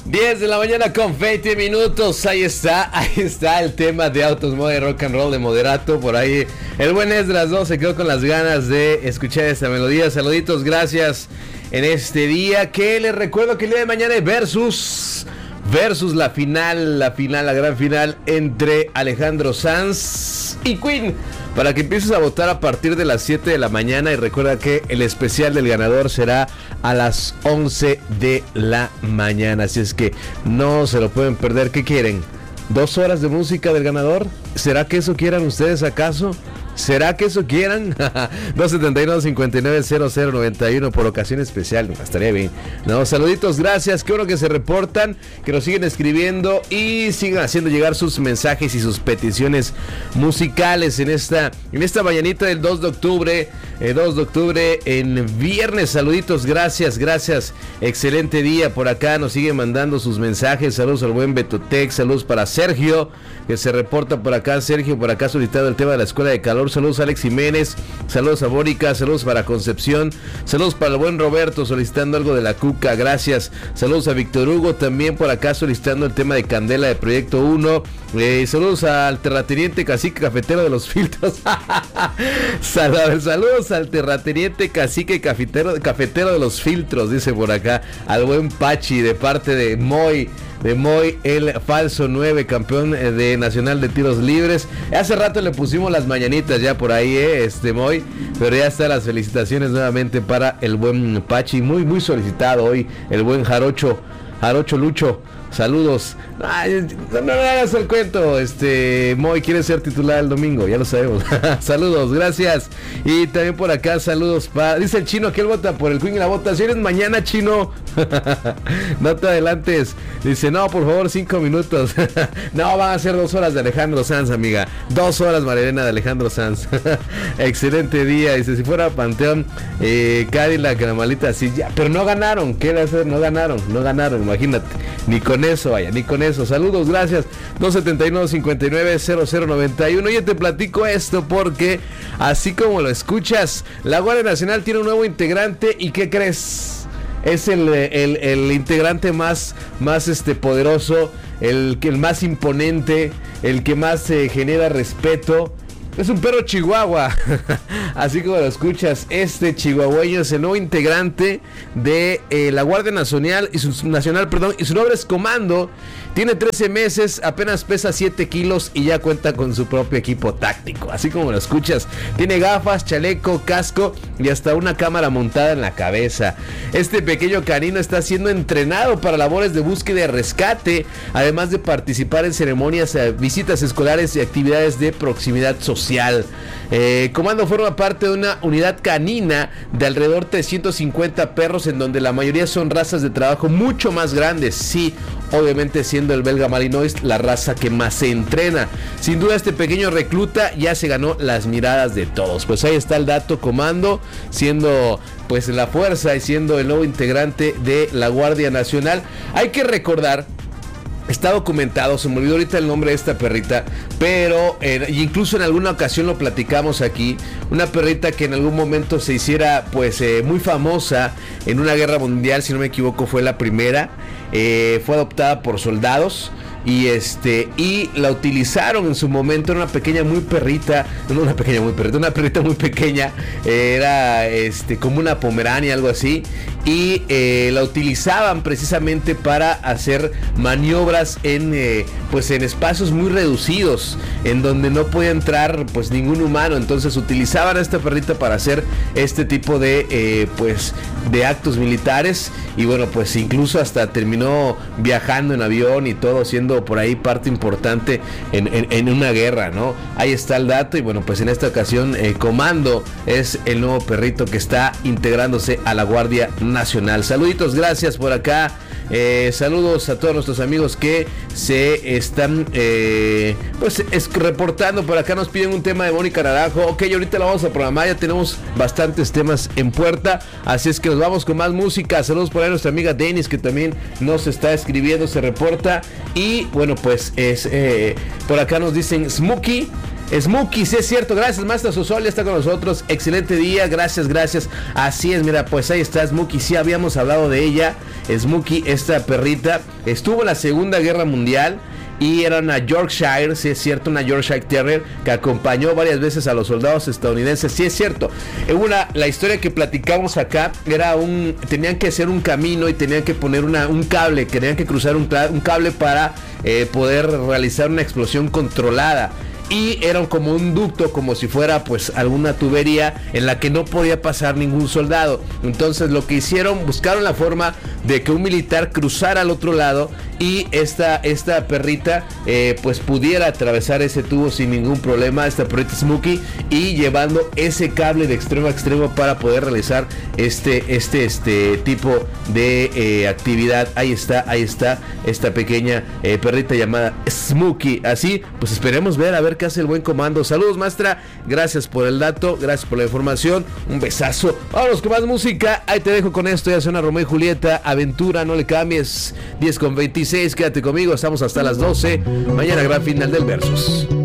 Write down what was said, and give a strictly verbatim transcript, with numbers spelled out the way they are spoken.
diez de la mañana con veinte minutos, ahí está, ahí está el tema de Autos, Moda y Rock and Roll de Moderato. Por ahí el buen Esdras dos se quedó con las ganas de escuchar esta melodía. Saluditos, gracias en este día, que les recuerdo que el día de mañana es Versus Versus la final, la final, la gran final entre Alejandro Sanz y Queen, para que empieces a votar a partir de las siete de la mañana. Y recuerda que el especial del ganador será a las once de la mañana, así es que no se lo pueden perder. ¿Qué quieren? ¿Dos horas de música del ganador? ¿Será que eso quieran ustedes acaso? ¿Será que eso quieran? dos setenta y uno, cincuenta y nueve, cero cero noventa y uno por ocasión especial. Estaría bien. No, saluditos, gracias. Qué bueno que se reportan, que nos siguen escribiendo y sigan haciendo llegar sus mensajes y sus peticiones musicales en esta, en esta mañanita del dos de octubre. Eh, dos de octubre en viernes. Saluditos, gracias, gracias. Excelente día. Por acá nos siguen mandando sus mensajes. Saludos al buen Betotec. Saludos para Sergio, que se reporta por acá. Sergio, por acá solicitado el tema de la escuela de calor. Saludos a Alex Jiménez, saludos a Bórica, saludos para Concepción, saludos para el buen Roberto solicitando algo de la Cuca, gracias. Saludos a Víctor Hugo también por acá solicitando el tema de Candela de Proyecto uno. Eh, saludos al terrateniente cacique cafetero de los filtros. saludos, saludos al terrateniente cacique cafetero, cafetero de los filtros, dice por acá, al buen Pachi de parte de Moy. De Moy, el falso nueve, campeón de Nacional de Tiros Libres. Hace rato le pusimos las mañanitas ya por ahí, eh, este Moy, pero ya están las felicitaciones nuevamente para el buen Pachi, muy muy solicitado hoy, el buen Jarocho, Jarocho Lucho. Saludos. Ay, no me hagas el cuento. Este Moy quiere ser titular el domingo, ya lo sabemos. Saludos, gracias. Y también por acá, saludos para. Dice el Chino que él vota por el Queen y la votación es mañana, Chino. No te adelantes. Dice, no, por favor, cinco minutos. No, van a ser dos horas de Alejandro Sanz, amiga. Dos horas, Marilena, de Alejandro Sanz. Excelente día. Dice, si fuera Panteón, eh, Cadillac, la malita así, ya. Pero no ganaron. ¿Qué le hacer? No ganaron, no ganaron, imagínate. Ni con eso, vaya, ni con eso. Saludos, gracias. dos setenta y uno, cincuenta y nueve, cero cero noventa y uno. Oye, te platico esto porque, así como lo escuchas, la Guardia Nacional tiene un nuevo integrante. ¿Y qué crees? Es el, el, el integrante más, más este, poderoso, el, el más imponente, el que más eh, genera respeto. Es un perro chihuahua. Así como lo escuchas, este chihuahueño es el nuevo integrante de eh, la Guardia Nacional y su Nacional, perdón, y su nombre es Comando. Tiene trece meses, apenas pesa siete kilos y ya cuenta con su propio equipo táctico. Así como lo escuchas, tiene gafas, chaleco, casco y hasta una cámara montada en la cabeza. Este pequeño canino está siendo entrenado para labores de búsqueda y rescate, además de participar en ceremonias, visitas escolares y actividades de proximidad social. Eh, Comando forma parte de una unidad canina de alrededor de trescientos cincuenta perros, en donde la mayoría son razas de trabajo mucho más grandes. Sí, obviamente siendo el belga Malinois la raza que más se entrena. Sin duda este pequeño recluta ya se ganó las miradas de todos. Pues ahí está el dato, Comando siendo pues la fuerza y siendo el nuevo integrante de la Guardia Nacional. Hay que recordar, está documentado, se me olvidó ahorita el nombre de esta perrita, pero eh, incluso en alguna ocasión lo platicamos aquí, una perrita que en algún momento se hiciera pues eh, muy famosa en una guerra mundial, si no me equivoco fue la primera, eh, fue adoptada por soldados. Y este y la utilizaron en su momento. Era una pequeña muy perrita, no una pequeña muy perrita, una perrita muy pequeña. Era este como una pomerania, algo así. Y eh, la utilizaban precisamente para hacer maniobras en eh, pues en espacios muy reducidos, en donde no podía entrar pues ningún humano. Entonces utilizaban a esta perrita para hacer este tipo de eh, pues de actos militares. Y bueno, pues incluso hasta terminó viajando en avión y todo, siendo por ahí parte importante en, en, en una guerra, ¿no? Ahí está el dato. Y bueno, pues en esta ocasión eh, Comando es el nuevo perrito que está integrándose a la Guardia Nacional. Saluditos, gracias por acá. Eh, saludos a todos nuestros amigos que se están eh, pues es, reportando por acá. Nos piden un tema de Mónica Naranjo. Ok, ahorita lo vamos a programar, ya tenemos bastantes temas en puerta, así es que nos vamos con más música. Saludos por ahí a nuestra amiga Denis, que también nos está escribiendo, se reporta. Y bueno, pues es eh, por acá nos dicen Smokey. Smokey, sí es cierto, gracias Maestra Sosol, ya está con nosotros, excelente día, gracias, gracias, así es, mira, pues ahí está Smokey, sí habíamos hablado de ella, Smokey, esta perrita, estuvo en la Segunda Guerra Mundial, y era una Yorkshire, sí es cierto, una Yorkshire Terrier que acompañó varias veces a los soldados estadounidenses, sí es cierto. Una, la historia que platicamos acá era un, tenían que hacer un camino y tenían que poner una, un cable, tenían que cruzar un, un cable para eh, poder realizar una explosión controlada. Y era como un ducto, como si fuera pues alguna tubería en la que no podía pasar ningún soldado. Entonces lo que hicieron, buscaron la forma de que un militar cruzara al otro lado y esta, esta perrita eh, pues pudiera atravesar ese tubo sin ningún problema, esta perrita Smokey, y llevando ese cable de extremo a extremo para poder realizar este, este, este tipo de eh, actividad. Ahí está, ahí está esta pequeña eh, perrita llamada Smokey. Así pues esperemos ver a ver qué hace el buen comando. Saludos, maestra, gracias por el dato, gracias por la información, un besazo. Vámonos con más música, ahí te dejo con esto, ya suena Romeo y Julieta, Aventura, no le cambies, diez con veintiséis, quédate conmigo, estamos hasta las doce, mañana gran final del Versus.